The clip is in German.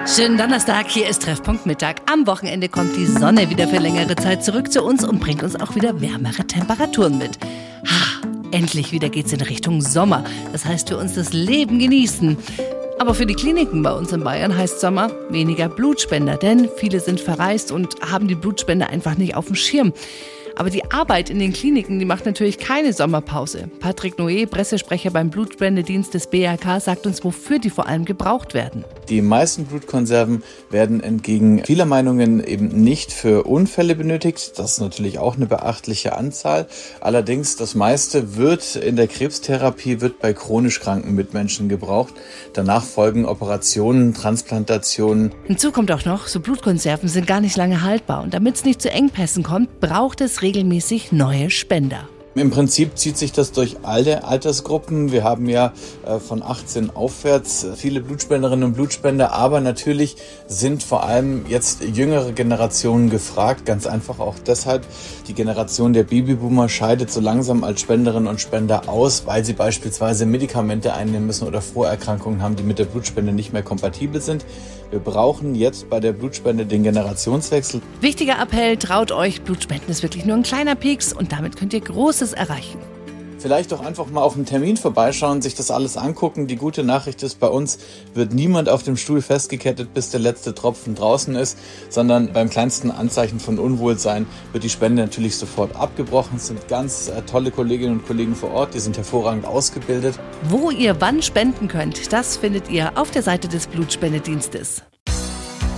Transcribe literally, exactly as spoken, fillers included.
Schönen Donnerstag, hier ist Treffpunkt Mittag. Am Wochenende kommt die Sonne wieder für längere Zeit zurück zu uns und bringt uns auch wieder wärmere Temperaturen mit. Ha, endlich wieder geht's in Richtung Sommer. Das heißt für uns das Leben genießen. Aber für die Kliniken bei uns in Bayern heißt Sommer weniger Blutspender, denn viele sind verreist und haben die Blutspende einfach nicht auf dem Schirm. Aber die Arbeit in den Kliniken, die macht natürlich keine Sommerpause. Patrick Noé, Pressesprecher beim Blutspendedienst des B R K, sagt uns, wofür die vor allem gebraucht werden. Die meisten Blutkonserven werden entgegen vieler Meinungen eben nicht für Unfälle benötigt. Das ist natürlich auch eine beachtliche Anzahl. Allerdings, das meiste wird in der Krebstherapie, wird bei chronisch kranken Mitmenschen gebraucht. Danach folgen Operationen, Transplantationen. Hinzu kommt auch noch, so Blutkonserven sind gar nicht lange haltbar. Und damit es nicht zu Engpässen kommt, braucht es regelmäßig neue Spender. Im Prinzip zieht sich das durch alle Altersgruppen. Wir haben ja äh, von achtzehn aufwärts viele Blutspenderinnen und Blutspender, aber natürlich sind vor allem jetzt jüngere Generationen gefragt, ganz einfach auch deshalb. Die Generation der Babyboomer scheidet so langsam als Spenderinnen und Spender aus, weil sie beispielsweise Medikamente einnehmen müssen oder Vorerkrankungen haben, die mit der Blutspende nicht mehr kompatibel sind. Wir brauchen jetzt bei der Blutspende den Generationswechsel. Wichtiger Appell, traut euch, Blutspenden ist wirklich nur ein kleiner Pieks und damit könnt ihr Großes erreichen. Vielleicht doch einfach mal auf einen Termin vorbeischauen, sich das alles angucken. Die gute Nachricht ist, bei uns wird niemand auf dem Stuhl festgekettet, bis der letzte Tropfen draußen ist, sondern beim kleinsten Anzeichen von Unwohlsein wird die Spende natürlich sofort abgebrochen. Es sind ganz äh, tolle Kolleginnen und Kollegen vor Ort, die sind hervorragend ausgebildet. Wo ihr wann spenden könnt, das findet ihr auf der Seite des Blutspendedienstes.